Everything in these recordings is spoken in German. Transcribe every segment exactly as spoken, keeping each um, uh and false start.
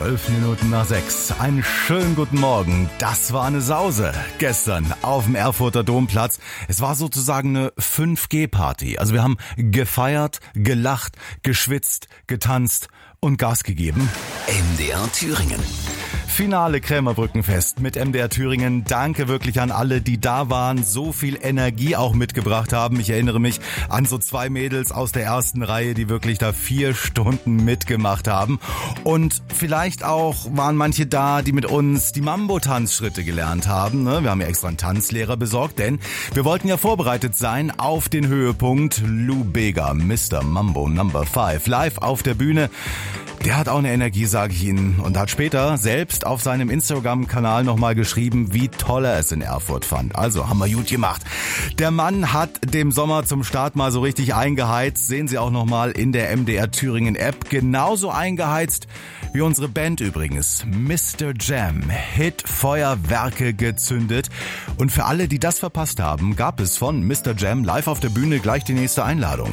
Zwölf Minuten nach sechs. Einen schönen guten Morgen. Das war eine Sause gestern auf dem Erfurter Domplatz. Es war sozusagen eine fünf G Party. Also wir haben gefeiert, gelacht, geschwitzt, getanzt und Gas gegeben. M D R Thüringen. Finale Krämerbrückenfest mit M D R Thüringen. Danke wirklich an alle, die da waren, so viel Energie auch mitgebracht haben. Ich erinnere mich an so zwei Mädels aus der ersten Reihe, die wirklich da vier Stunden mitgemacht haben. Und vielleicht auch waren manche da, die mit uns die Mambo-Tanzschritte gelernt haben. Wir haben ja extra einen Tanzlehrer besorgt, denn wir wollten ja vorbereitet sein auf den Höhepunkt. Lou Bega, Mister Mambo Number five, live auf der Bühne. Der hat auch eine Energie, sage ich Ihnen, und hat später selbst auf seinem Instagram-Kanal nochmal geschrieben, wie toll er es in Erfurt fand. Also, haben wir gut gemacht. Der Mann hat dem Sommer zum Start mal so richtig eingeheizt. Sehen Sie auch nochmal in der M D R Thüringen App. Genauso eingeheizt wie unsere Band übrigens. Mister Jam, Hit Feuerwerke gezündet. Und für alle, die das verpasst haben, gab es von Mister Jam live auf der Bühne gleich die nächste Einladung.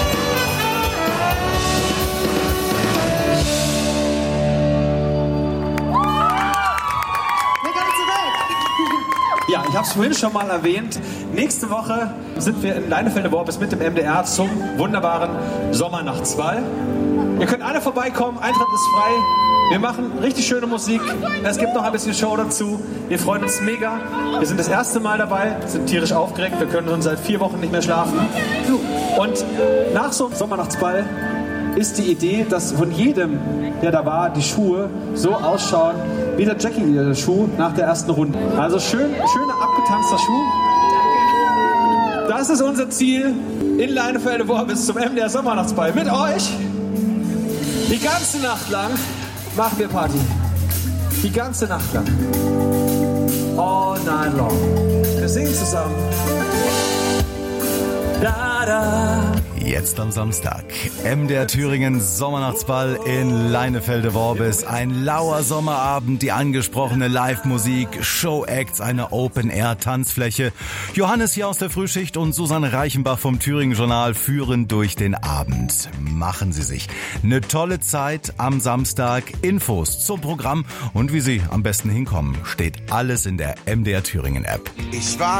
Ja, ich habe es vorhin schon mal erwähnt. Nächste Woche sind wir in Leinefelde-Worbis mit dem M D R zum wunderbaren Sommernachtball. Ihr könnt alle vorbeikommen, Eintritt ist frei. Wir machen richtig schöne Musik. Es gibt noch ein bisschen Show dazu. Wir freuen uns mega. Wir sind das erste Mal dabei, sind tierisch aufgeregt. Wir können schon seit vier Wochen nicht mehr schlafen. Und nach so einem Sommernachtsball ist die Idee, dass von jedem, der da war, die Schuhe so ausschauen wie der Jackie-Schuh nach der ersten Runde. Also schön, schöner abgetanzter Schuh. Das ist unser Ziel in Leinefelde-Worbis zum M D R Sommernachtsball. Mit euch die ganze Nacht lang machen wir Party. Die ganze Nacht lang. All night long. Wir singen zusammen. Da, da. Jetzt am Samstag, M D R Thüringen Sommernachtsball in Leinefelde-Worbis. Ein lauer Sommerabend, die angesprochene Live-Musik, Show-Acts, eine Open-Air-Tanzfläche. Johannes hier aus der Frühschicht und Susanne Reichenbach vom Thüringen-Journal führen durch den Abend. Machen Sie sich eine tolle Zeit am Samstag. Infos zum Programm und wie Sie am besten hinkommen, steht alles in der M D R Thüringen App. Ich war